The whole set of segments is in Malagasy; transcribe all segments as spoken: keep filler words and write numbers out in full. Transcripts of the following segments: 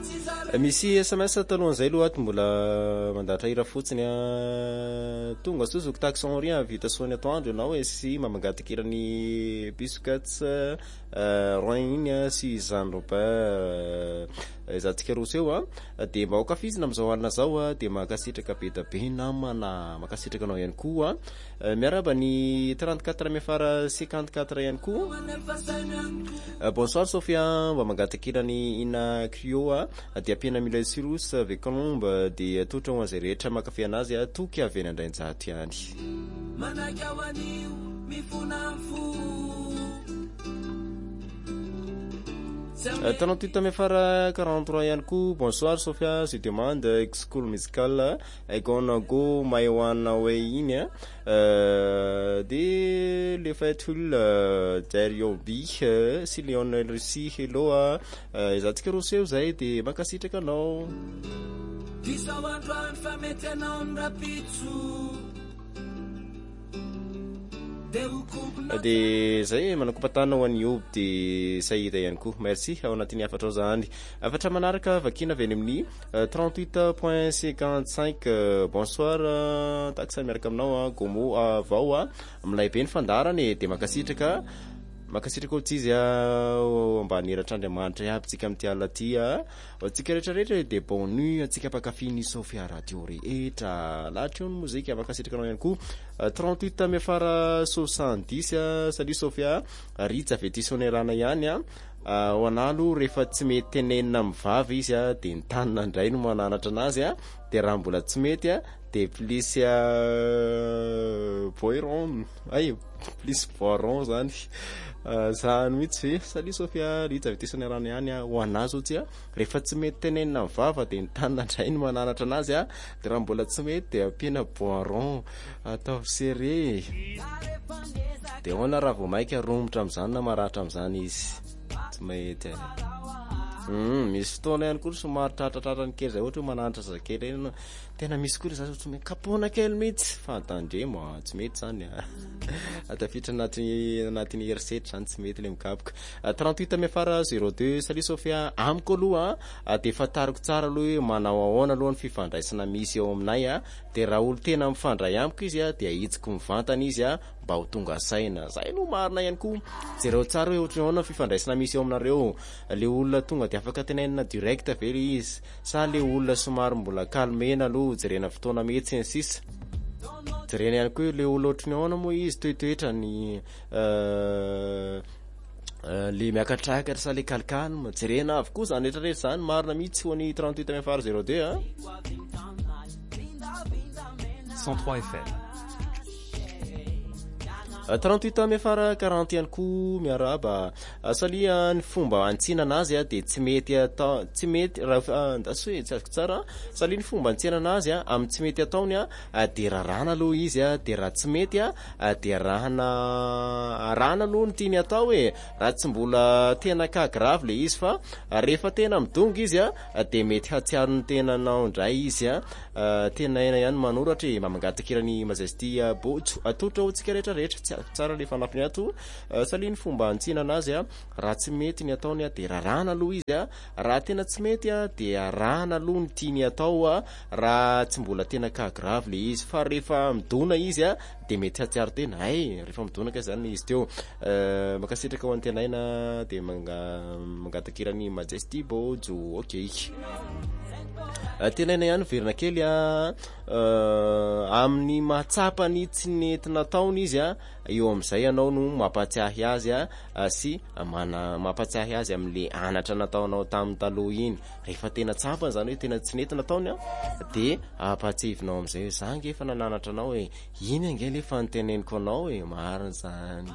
misy S M S talohan'izay aloha ato mbola mandatra hira fotsiny a tonga sosoko taxon rien invitation atoandro ianao hoe sy mamangatakiran'ny biscuits roin sy Jean Robert izatsika roa seo a de mba okafizina am'izao alina zao a de makasitraka be da be namana makasitraka anao ihany koa miaraba ny trente-quatre mefara cinquante-quatre ihany koa. Bonsoir Sofia, mba mangatakirany ina Crio a de apena mila sirus avec colombe de totra ho azay rehetra makafy anazy a toky avy eny andrainjato ihany. trente-huit mefara quarante-trois ihany koa. Bonsoir Sofia, je demande school musical I gonna go my one way in de le faithful Dario B si Lionel Russi hello izatsika roseo zay de makasitraka anao. De zay manakopatana ho an'io de sahira ihany koa merci ao anatin'ny afatra zany afatra manaraka vakina avy any amin'ny trente-huit point cinquante-cinq. Bonsoir taxa miaraka aminao gomo avao a amilay be ny fandarany de makasitraka makasitraka otsizy ambany heratr'Andriamanitra iaby tsika amty alina ty a tsika rehetrarehetra de bon nuit atsika pakafiny Sofia radio rehetra lahatra eo ny mozika makasitraka anao ihany koa trente-huit mefara soixante-dix salut Sofia ritsa vetisonnerana ihany a ho analo rehefa tsy mety tenenina mivavy izy a de ny tanina indray no mananatra anazy a de raha mbola tsy mety a de plus boiron ay plus boiron zany zany mitsy salut Sofia ritsa vetisonnerana ihany a ho anazy otsy a rehefa tsy mety tenenina mivava de ny tanina indray no mananatra anazy a de raha mbola tsy mety de ampiana boiron atao seré de hoana raha vao maika romotra am'izany na maratra am'izany izy tsy mety Mm, misy fotoana ihany koa somary tratratratrany kely zay ohatra hoe mananatra zazakely eny tena misy koa zany tsy mety kapona kely mitsy fantandremo tsy mety zany atafitra anaty anatin'ny herisetra zany tsy mety le mikapoka. trente-huit mefara zéro deux salut Sofia amiko aloha de fatariko tsara aloha hoe manao ahoana aloha ny fifandraisana misy eo aminay a de raha olo tena mifandray amiko izy a de ahitsiko mivantana izy a mba ho tonga saina zay no marina ihany koa jereo tsara hoe ohatra ahoana fifandraisana misy eo aminareo le olona tonga de afaka tenenina direct very izy sa le olona somary mbola kalmena aloha jerena fotoana mety sy sisa jerena ihany koa le olona ohatrany ahoana moa izy toetoetra ny le miakatrakatra sa le calcalme jerena avokoa zany rehetrarehetra zany marina mihitsy ho any trente-huit mefara zéro deux a cent trois F M trente-huit mefara quarante ihany koa miaraba salia ny fomba antsina anazy a de tsy mety atao tsy mety raha ndasoe tsy azoko tsara salia ny fomba antsina anazy a amin'ny tsy mety ataony a de rarana aloha izy a de raha tsy mety a de arahana arahana aloha ny tiany atao hoe raha tsy mbola tena ka grave le izy fa rehefa tena midonga izy a de mety hatsiaro ny tenanao indray izy a tena ena ihany manoratra e mamangatakirany Majesty Botso atotra ho tsika rehetra rehetra tsara le fanafiny ato salia ny fomba antsina anazy a raha tsy mety ny ataony a de rarana aloha izy a raha tena tsy mety a de arahana aloha ny tiany atao a raha tsy mbola tena ka grave le izy fa rehefa midona izy a de mety hatsiaro tena ay rehefa midona ka zany izy teo makasitraka ho antenaina de mangatakirany Majesty Botso okay tenaina ihany verina kely a amin'ny mahatsapany tsy nentina taony izy a eo am'izay anao no mampatsiahy azy a sy mana mampatsiahy azy am'le anatra nataonao tamin'ny taloha iny rehefa tena tsapany zany hoe tena tsy nentina taony a de apatsivinao am'izay hoe zange efa nananatra anao hoe iny angely efa niteneniko anao hoe marina zany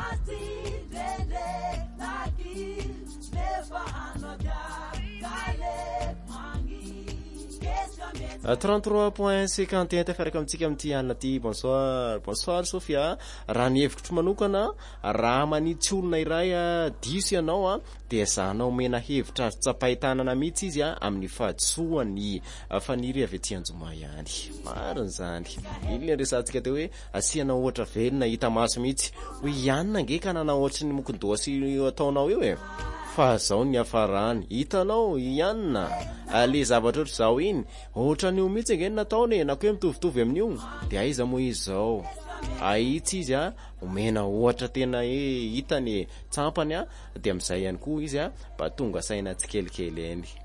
trente-trois point cinquante et un tafaraka amitsika amity alina ty. Bonsoir bonsoir Sofia, raha ny hevitro manokana raha manitsy olona iray a diso ianao a de zahanao mena hevitra azo tsapaitanana mihitsy izy a amin'ny fahadisoany faniry avy aty Anjoma ihany marina zany iny le resantsika teo hoe asiana ohatra velona hita maso mihitsy hoe ianona nge ka nanao ohatry ny mokondosy ataonao eo e fa zao ny afarany hitanao ianina le zavatra ohatr' zao iny ohatra ny o mihitsy angeny nataony na koe mitovitovy amin'io de aiza moa izy zao ahitsy izy a omena ohatra tena e hitany tsampany a de am'izay ihany koa izy a mba tonga saina tsikelikely eny